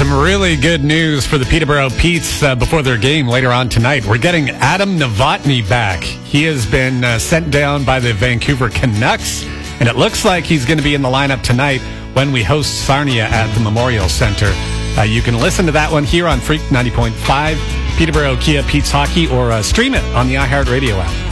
some really good news for the Peterborough Petes before their game later on tonight. We're getting Adam Novotny back. He has been sent down by the Vancouver Canucks, and it looks like he's going to be in the lineup tonight when we host Sarnia at the Memorial Centre. You can listen to that one here on Freak 90.5, Peterborough Kia Petes Hockey, or stream it on the iHeartRadio app.